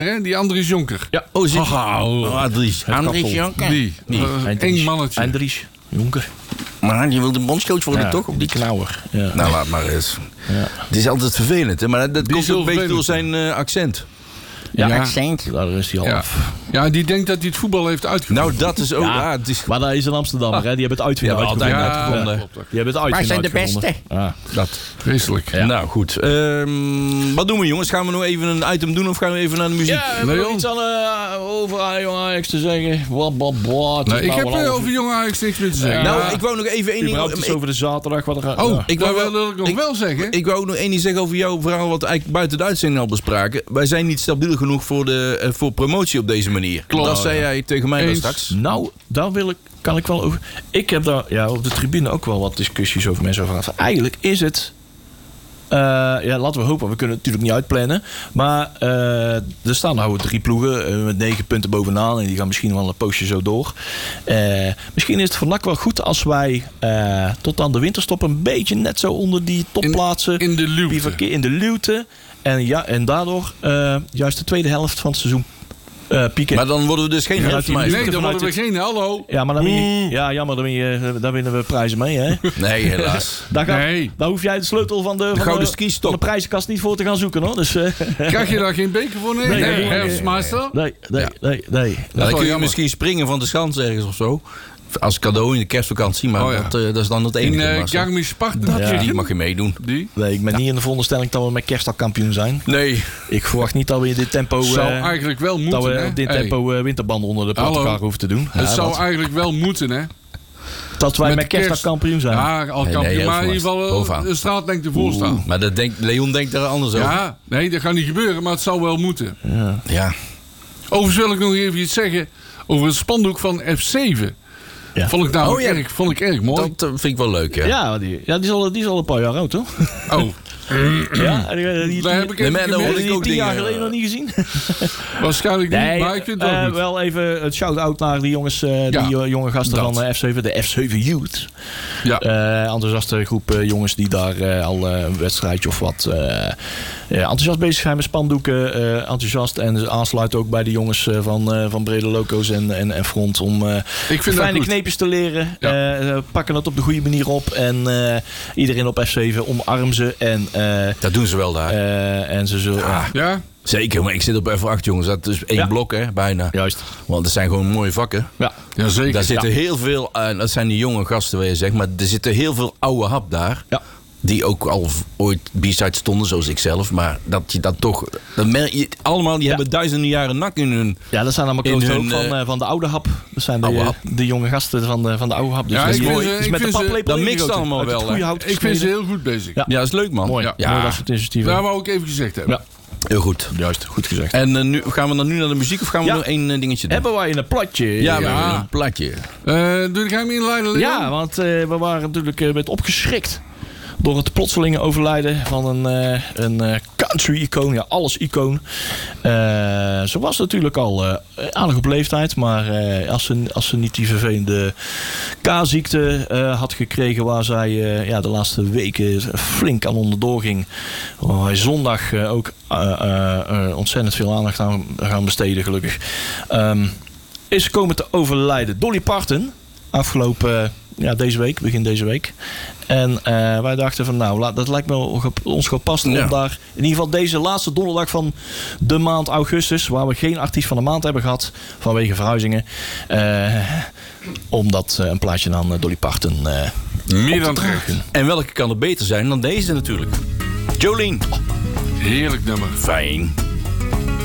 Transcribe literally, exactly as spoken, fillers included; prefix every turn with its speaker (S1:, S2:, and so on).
S1: hè? Die Andries Jonker.
S2: Ja, oh, zit
S1: Haha,
S2: oh, Andries. Andries Jonker.
S1: Die.
S2: Die.
S1: Uh, Eng mannetje.
S3: Andries Jonker.
S2: Maar je wil de bondscoach worden,
S3: Ja,
S2: toch? Op
S3: die knauwer. Ja.
S2: Nou, laat maar eens.
S3: Ja.
S2: Het is altijd vervelend, hè? Maar dat
S1: Die
S2: komt
S1: is
S2: ook een beetje
S1: heel
S2: door zijn uh, accent.
S3: Ja,
S1: Ja.
S3: accent. Daar is hij al
S1: Ja.
S3: af.
S1: Ja, die denkt dat hij het voetbal heeft uitgevoerd.
S2: Nou, dat is ook...
S3: Ja.
S2: Ah, het is,
S3: Maar dat is een Amsterdammer, hè? Die hebben het uitvinden.
S2: Die hebben
S3: uitgevonden.
S2: altijd uitgevonden.
S1: klopt.
S3: Die hebben het
S4: Wij
S3: uitvinden.
S4: zijn de beste.
S3: Ja.
S2: dat.
S1: Vreselijk.
S3: Ja.
S2: Nou, goed. Ehm, wat doen we, jongens? Gaan we nog even een item doen of gaan we even naar de muziek?
S3: Ja, hebben we
S1: Leon?
S3: iets aan uh, over Jong Ajax te zeggen? Wat, wat, wat.
S1: Nee, ik heb uh, over jonge Ajax niks meer te zeggen.
S2: Nou,
S3: Ja.
S2: ik wou nog even één ding...
S3: Überhaupt iets
S2: ik-
S3: over de zaterdag. Wat er,
S1: Oh,
S3: ja.
S2: ik
S1: dat
S2: wou wel-
S1: wil ik nog
S2: ik-
S1: wel zeggen.
S2: Ik wou ook nog één ding zeggen over jouw verhaal, wat eigenlijk buiten de uitzending al bespraken. Wij zijn niet stabiel genoeg voor, de, uh, voor promotie op deze manier.
S1: Klopt.
S2: Dat zei jij tegen mij daar
S1: Eens.
S2: straks.
S3: Nou, daar wil ik, kan ik wel over. Ik heb daar ja, op de tribune ook wel wat discussies over mensen over gehad. Eigenlijk is het. Uh, ja, laten we hopen. We kunnen het natuurlijk niet uitplannen. Maar uh, er staan nou drie ploegen uh, met negen punten bovenaan. En die gaan misschien wel een poosje zo door. Uh, misschien is het voor N A C wel goed als wij uh, tot aan de winterstop een beetje net zo onder die topplaatsen.
S1: In de luwte.
S3: bivakeren, in de luwte. En, ja, en daardoor uh, juist de tweede helft van het seizoen uh, pieken.
S2: Maar dan worden we dus geen
S3: Vanuit
S2: helftmeester.
S1: Nee, dan
S3: vanuit
S1: worden we
S3: het-
S1: geen hallo.
S3: Ja, maar dan win je, ja, jammer, dan, win je, daar winnen we prijzen mee, hè?
S2: Nee, helaas.
S3: Daar, gaat,
S1: Nee.
S3: daar hoef jij de sleutel van de, van
S2: gouden
S3: de,
S2: skistok.
S3: van de prijzenkast niet voor te gaan zoeken, hoor. Dus, uh,
S1: Krijg je daar geen beker voor? Nee,
S3: Nee,
S1: nee,
S3: nee, nee,
S1: herfstmeister.
S3: nee, nee,
S2: Ja.
S3: nee, nee.
S2: Nou,
S1: wel
S2: dan kun je
S1: jammer.
S2: misschien springen van de schans ergens of zo. Als cadeau in de kerstvakantie. Maar
S1: Oh, ja.
S2: dat, uh, dat is dan het
S1: In
S2: enige.
S1: uh,
S2: Marcel.
S1: Garmisch-Partenkirchen.
S3: Ja.
S2: Die mag je meedoen.
S1: Die
S3: Nee, ik ben niet in de veronderstelling dat we met kerst al kampioen zijn.
S2: Nee.
S3: Ik verwacht niet dat we in dit tempo,
S1: zou
S3: uh,
S1: eigenlijk wel
S3: dat
S1: moeten,
S3: we
S1: hè?
S3: op dit
S1: Hey,
S3: tempo uh, winterbanden onder de
S1: Hallo.
S3: patenkaar hoeven te doen.
S1: Het
S3: Ja,
S1: zou
S3: dat,
S1: eigenlijk wel moeten, hè?
S3: dat wij
S1: met
S3: met kerst al
S1: kerst-
S3: kampioen zijn.
S1: Ja, al
S2: Nee,
S1: kampioen,
S2: nee,
S1: maar in ieder geval
S2: bovenaan.
S1: uh, een straatlengte voor staan.
S2: Maar dat denkt, Leon denkt daar anders over.
S1: Ja, nee, dat gaat niet gebeuren, maar het zou wel moeten.
S3: Ja.
S2: Ja.
S1: Overigens wil ik nog even iets zeggen over het spandoek van F zeven.
S3: Ja.
S1: Vond ik nou
S2: Oh, ja.
S1: erg, vond ik erg mooi.
S2: Dat uh, vind ik wel leuk, ja.
S3: Ja, die, ja die, is al, die is al een paar jaar oud, hoor.
S1: Oh,
S3: Ja, en die, die,
S1: daar heb ik
S2: Nee,
S1: even
S2: maar dan
S1: gemist.
S2: hoor
S3: die,
S2: ik ook
S3: tien jaar
S2: dingen,
S3: geleden
S2: uh,
S3: nog niet gezien.
S1: Waarschijnlijk niet,
S3: Nee,
S1: maar ik vind het wel
S3: eh,
S1: goed.
S3: wel even het shout-out naar die jongens, uh, die
S1: Ja,
S3: uh, jonge gasten
S1: dat.
S3: van uh, F zeven, de F zeven Youth.
S1: Ja.
S3: Uh, enthousiaste groep uh, jongens die daar uh, al uh, een wedstrijdje of wat uh, uh, enthousiast bezig zijn met spandoeken. Uh, enthousiast en aansluiten ook bij de jongens uh, van, uh, van Brede Loco's en, en, en Front om uh,
S1: Ik vind dat
S3: fijne
S1: goed.
S3: kneepjes te leren.
S1: Ja.
S3: Uh, pakken het op de goede manier op en uh, iedereen op F zeven omarm ze en, uh,
S2: Dat doen ze wel daar.
S3: uh, en ze zullen... ja,
S1: Ja?
S2: Zeker, maar ik zit op F acht, jongens. Dat is één
S3: Ja.
S2: blok, hè, bijna.
S3: juist.
S2: Want het zijn gewoon mooie vakken.
S3: Ja.
S1: Ja, zeker.
S2: Daar zitten
S3: Ja.
S2: heel veel, uh, dat zijn die jonge gasten waar je zegt, maar er zitten heel veel oude hap daar.
S3: Ja.
S2: Die ook al v- ooit B-side stonden, zoals ik zelf. Maar dat je dat toch, dat merk je, allemaal die
S3: Ja.
S2: hebben duizenden jaren nak in hun.
S3: Ja, dat zijn allemaal
S2: In
S3: coaches ook
S2: hun,
S3: van,
S2: eh,
S3: uh, van de oude hap. Dat zijn de,
S2: oude
S3: uh,
S2: hap.
S3: de jonge gasten van de, van de oude hap. Dus
S1: Ja,
S3: dat is
S1: ik vind
S3: mooi.
S1: ze-
S3: Dus
S1: ik
S3: met de
S1: vind ze-
S3: paplepel
S2: dat mixt
S3: ingegoten.
S2: allemaal
S3: Uit het
S2: wel,
S3: goede
S2: hè.
S3: hout
S1: Ik vind ze
S3: gesneden.
S1: heel goed bezig.
S3: Ja.
S2: Ja, dat is leuk, man.
S3: Mooi.
S2: Ja,
S1: Ja.
S3: Mooi dat soort initiatieven.
S1: Daar wou ik even gezegd hebben.
S3: Ja,
S2: heel goed.
S3: juist. Goed gezegd.
S2: En uh, nu, gaan we dan nu naar de muziek of gaan we
S3: Ja.
S2: nog één uh, dingetje doen?
S3: Hebben wij een platje?
S2: Ja, we
S1: Ja.
S2: hebben een platje.
S1: Uh, doe ik hem inleiden, Leon?
S3: Ja, want uh, we waren natuurlijk uh, met opgeschrikt door het plotselinge overlijden van een, uh, een uh, country-icoon. Ja, alles-icoon. Uh, ze was natuurlijk al uh, aardig op leeftijd. Maar uh, als, ze, als ze niet die vervelende K-ziekte uh, had gekregen... waar zij uh, ja, de laatste weken flink aan onderdoor ging... waar wij zondag uh, ook uh, uh, uh, ontzettend veel aandacht aan gaan besteden, gelukkig... Um, is komen te overlijden. Dolly Parton, afgelopen... Uh, Ja, deze week, begin deze week. En uh, wij dachten van nou, laat, dat lijkt me ons gepast om
S2: Ja.
S3: daar in ieder geval deze laatste donderdag van de maand augustus, waar we geen artiest van de maand hebben gehad vanwege verhuizingen, uh, om dat uh, een plaatje aan uh, Dolly Parton uh,
S1: Meer dan terecht.
S2: En welke kan er beter zijn dan deze natuurlijk? Jolene.
S1: Heerlijk nummer.
S2: Fijn.